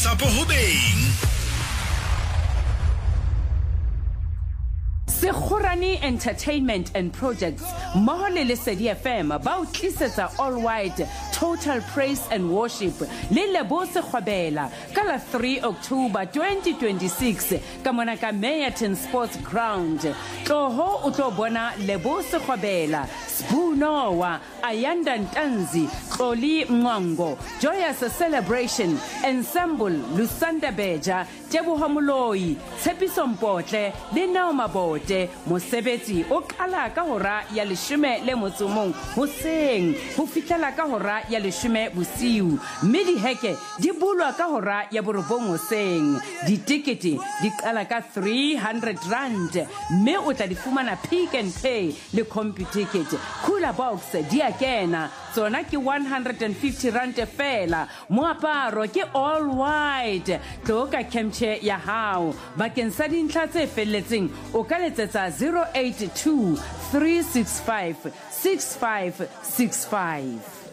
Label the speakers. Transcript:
Speaker 1: Tsapo ho beng.
Speaker 2: Sekhorani Entertainment and Projects Mohole Lesedi FM ba o tlisetsa all white total praise and worship le Lebo Sekhwabela ka la 3 October 2026 ka mona ka Meyerton Sports Ground. Tloho o tlo bona Lebo Sekhwabela, Spunowa, Ayanda Ntanzi, Tloli Mngongo, Joyous Celebration, Ensemble Lusanda Beja, Teboho Moloi, Tshepiso Mpotle le Nao Mabote. Mosebetsi o qala ka hora ya 10 le motsomong hoseng ho fihlela ka hora ya 10 bosiu, mme diheke di bulwa ka hora ya 9 hoseng. Ditikete di qala ka 300 rand, mme o tla di fumana Pick and Pay le CompuTicket. Cooler Box di a kena, tsona ke 150 rand fela. Moaparo ke all white, tloka kemche ya hao. Bakeng sa dintlha tse felletseng o ka letsetsa 082 365 6565.